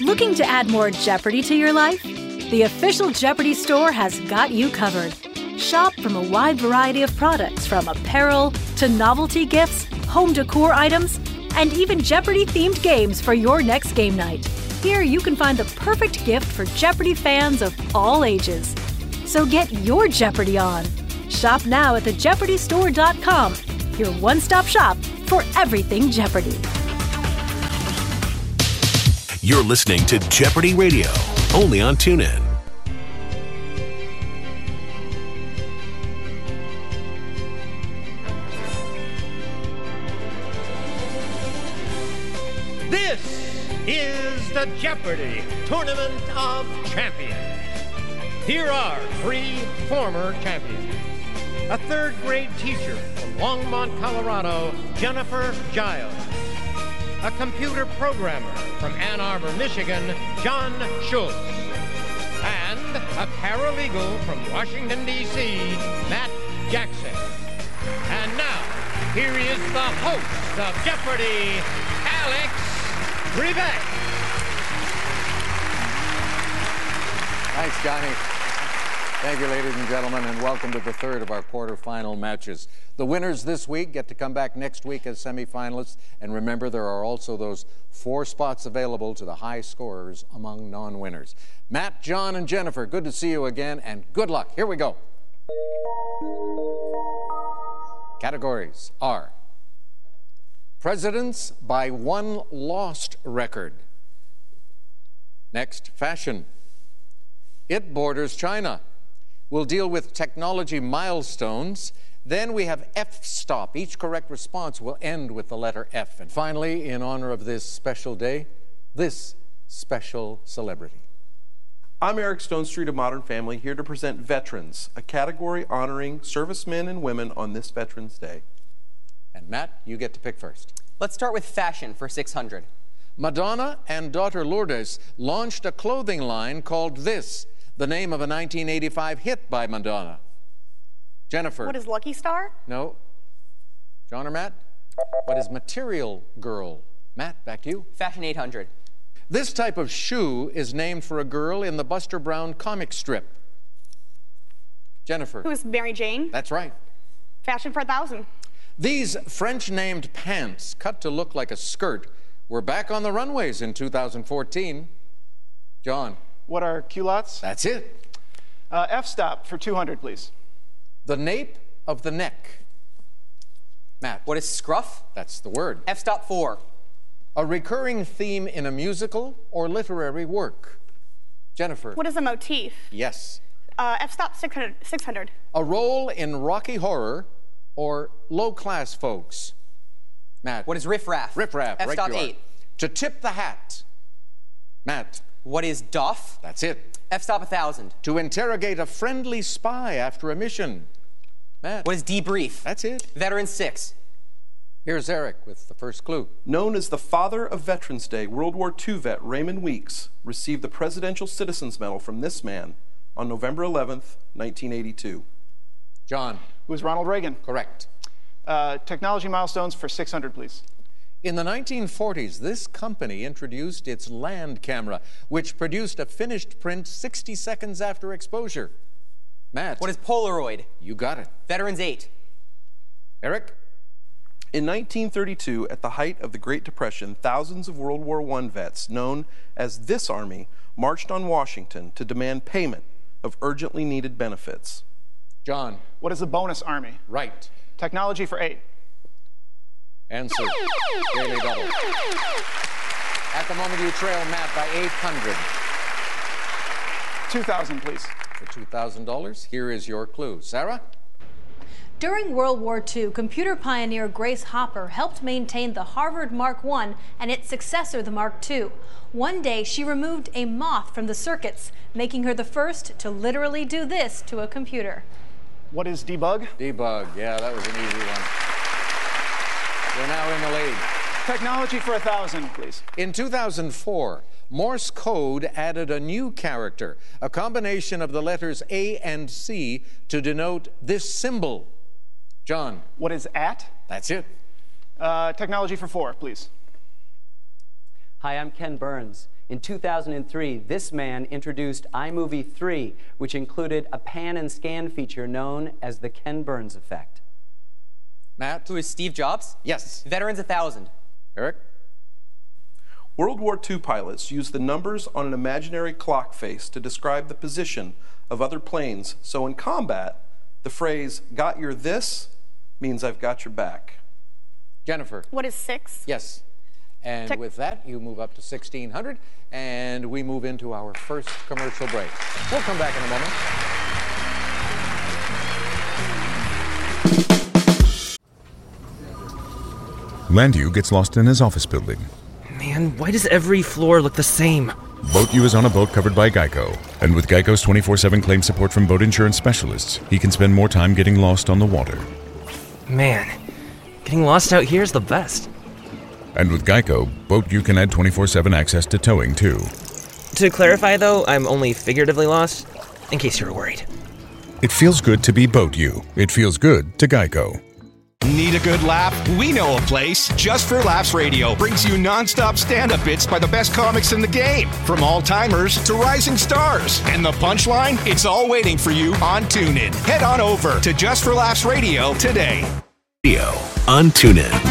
Looking to add more Jeopardy to your life? The official Jeopardy store has got you covered. Shop from a wide variety of products, from apparel to novelty gifts, home decor items, and even Jeopardy-themed games for your next game night. Here you can find the perfect gift for Jeopardy fans of all ages. So get your Jeopardy on. Shop now at thejeopardystore.com, your one-stop shop for everything Jeopardy. You're listening to Jeopardy Radio, only on TuneIn. This is the Jeopardy Tournament of Champions. Here are 3 former champions. A third-grade teacher from Longmont, Colorado, Jennifer Giles. A computer programmer from Ann Arbor, Michigan, John Schultz. And a paralegal from Washington, D.C., Matt Jackson. And now, here is the host of Jeopardy, Alex Trebek. Thanks, Johnny. Thank you, ladies and gentlemen, and welcome to the third of our quarterfinal matches. The winners this week get to come back next week as semifinalists, and remember, there are also those 4 spots available to the high scorers among non-winners. Matt, John, and Jennifer, good to see you again, and good luck. Here we go. Categories are Presidents by One Lost Record. Next, fashion. It borders China. We'll deal with technology milestones. Then we have F-stop. Each correct response will end with the letter F. And finally, in honor of this special day, this special celebrity. I'm Eric Stone Street of Modern Family, here to present Veterans, a category honoring servicemen and women on this Veterans Day. And Matt, you get to pick first. Let's start with fashion for 600. Madonna and daughter Lourdes launched a clothing line called This, the name of a 1985 hit by Madonna. Jennifer. What is Lucky Star? No. John or Matt? What is Material Girl? Matt, back to you. Fashion 800. This type of shoe is named for a girl in the Buster Brown comic strip. Jennifer. Who is Mary Jane? That's right. Fashion for 1,000. These French-named pants, cut to look like a skirt, were back on the runways in 2014. John. What are culottes? That's it. F-stop for 200, please. The nape of the neck. Matt. What is scruff? That's the word. F-stop 4. A recurring theme in a musical or literary work. Jennifer. What is a motif? Yes. F-stop 600. A role in Rocky Horror or low-class folks. Matt. What is riff-raff? Riff-raff. F-stop right 8. To tip the hat. Matt. What is doff? That's it. F-stop 1,000. To interrogate a friendly spy after a mission. Matt. What is debrief? That's it. Veteran 6. Here's Eric with the first clue. Known as the father of Veterans Day, World War II vet Raymond Weeks received the Presidential Citizens Medal from this man on November 11th, 1982. John. Who is Ronald Reagan? Correct. Technology milestones for 600, please. In the 1940s, this company introduced its land camera, which produced a finished print 60 seconds after exposure. Matt. What is Polaroid? You got it. Veterans 8. Eric. In 1932, at the height of the Great Depression, thousands of World War I vets, known as this Army, marched on Washington to demand payment of urgently needed benefits. John. What is the bonus army? Right. Technology for 8. Answer. Daily double. At the moment, you trail Matt by 800. 2,000, please. For $2,000, here is your clue. Sarah? During World War II, computer pioneer Grace Hopper helped maintain the Harvard Mark I and its successor, the Mark II. One day, she removed a moth from the circuits, making her the first to literally do this to a computer. What is debug? Debug. Yeah, that was an easy one. We're now in the lead. Technology for 1,000, please. In 2004, Morse code added a new character, a combination of the letters A and C to denote this symbol. John. What is at? That's it. Technology for 4, please. Hi, I'm Ken Burns. In 2003, this man introduced iMovie 3, which included a pan and scan feature known as the Ken Burns effect. Matt? Who is Steve Jobs? Yes. Veterans 1,000. Eric? World War II pilots used the numbers on an imaginary clock face to describe the position of other planes. So in combat, the phrase, "got your this," means I've got your back. Jennifer? What is 6? Yes. And with that, you move up to 1,600, and we move into our first commercial break. We'll come back in a moment. Landu gets lost in his office building. Man, why does every floor look the same? Boat U is on a boat covered by Geico. And with Geico's 24/7 claim support from boat insurance specialists, he can spend more time getting lost on the water. Man, getting lost out here is the best. And with Geico, Boat U can add 24/7 access to towing, too. To clarify, though, I'm only figuratively lost, in case you were worried. It feels good to be Boat U. It feels good to Geico. Need a good laugh? We know a place. Just for Laughs Radio brings you non-stop stand-up bits by the best comics in the game, from all-timers to rising stars. And the punchline? It's all waiting for you on TuneIn. Head on over to Just for Laughs Radio today. On TuneIn.